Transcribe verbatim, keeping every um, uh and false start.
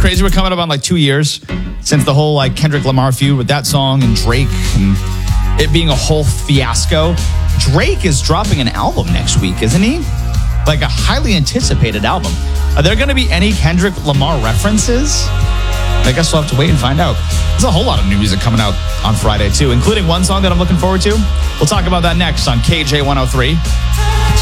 crazy? We're coming up on like two years since the whole like Kendrick Lamar feud with that song and Drake and it being a whole fiasco. Drake is dropping an album next week, isn't he? Like a highly anticipated album. Are there going to be any Kendrick Lamar references? I guess we'll have to wait and find out. There's a whole lot of new music coming out on Friday too, including one song that I'm looking forward to. We'll talk about that next on K J one oh three.